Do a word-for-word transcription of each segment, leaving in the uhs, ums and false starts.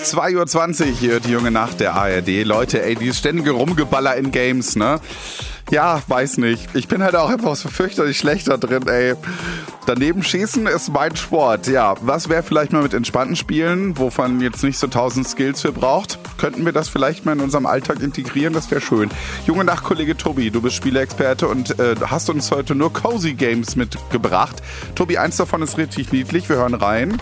zwei Uhr zwanzig, hier die junge Nacht der A R D. Leute, ey, dieses ständige Rumgeballer in Games, ne? Ja, weiß nicht. Ich bin halt auch einfach so fürchterlich schlecht da drin, ey. Daneben schießen ist mein Sport. Ja, was wäre vielleicht mal mit entspannten Spielen, wovon jetzt nicht so tausend Skills für braucht? Könnten wir das vielleicht mal in unserem Alltag integrieren? Das wäre schön. Junge Nacht, Kollege Tobi, du bist Spieleexperte und äh, hast uns heute nur Cozy Games mitgebracht. Tobi, eins davon ist richtig niedlich. Wir hören rein.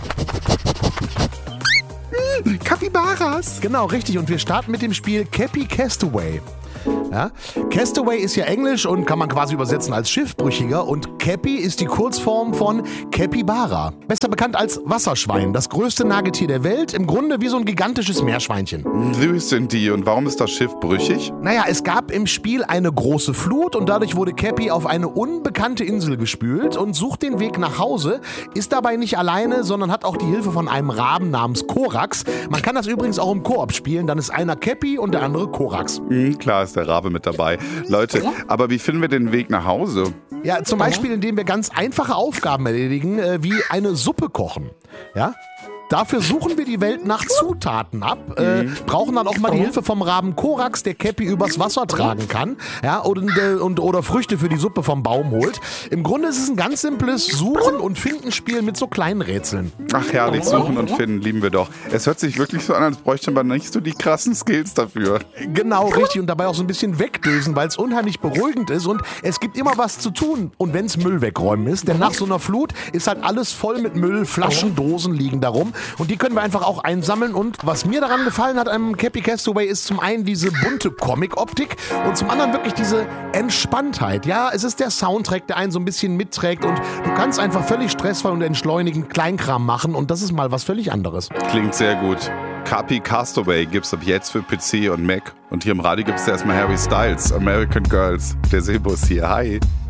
Hm, Capybaras. Genau, richtig. Und wir starten mit dem Spiel Cappy Castaway. Ja? Castaway ist ja Englisch und kann man quasi übersetzen als Schiffbrüchiger und Cappy ist die Kurzform von Capybara. Besser bekannt als Wasserschwein, das größte Nagetier der Welt, im Grunde wie so ein gigantisches Meerschweinchen. Süß sind die. Und warum ist das Schiff brüchig? Naja, es gab im Spiel eine große Flut und dadurch wurde Cappy auf eine unbekannte Insel gespült und sucht den Weg nach Hause, ist dabei nicht alleine, sondern hat auch die Hilfe von einem Raben namens Korax. Man kann das übrigens auch im Koop spielen, dann ist einer Cappy und der andere Korax. Mhm, klar ist der Rabe mit dabei. Leute, aber wie finden wir den Weg nach Hause? Ja, zum Beispiel, indem wir ganz einfache Aufgaben erledigen, äh, wie eine Suppe kochen. Ja? Dafür suchen wir die Welt nach Zutaten ab, äh, mhm. brauchen dann auch mal die Hilfe vom Raben Korax, der Cappy übers Wasser tragen kann, ja, und, und, oder Früchte für die Suppe vom Baum holt. Im Grunde ist es ein ganz simples Suchen- und Findenspiel mit so kleinen Rätseln. Ach herrlich, Suchen und Finden, lieben wir doch. Es hört sich wirklich so an, als bräuchte man nicht so die krassen Skills dafür. Genau, richtig. Und dabei auch so ein bisschen wegdösen, weil es unheimlich beruhigend ist und es gibt immer was zu tun. Und wenn es Müll wegräumen ist, denn nach so einer Flut ist halt alles voll mit Müll, Flaschen, Dosen liegen da rum. Und die können wir einfach auch einsammeln. Und was mir daran gefallen hat am Cappy Castaway ist zum einen diese bunte Comic-Optik und zum anderen wirklich diese Entspanntheit. Ja, es ist der Soundtrack, der einen so ein bisschen mitträgt und du kannst einfach völlig stressfrei und entschleunigend Kleinkram machen und das ist mal was völlig anderes. Klingt sehr gut. Cappy Castaway gibt's ab jetzt für P C und Mac. Und hier im Radio gibt's erstmal Harry Styles, American Girls. Der Seebus hier. Hi.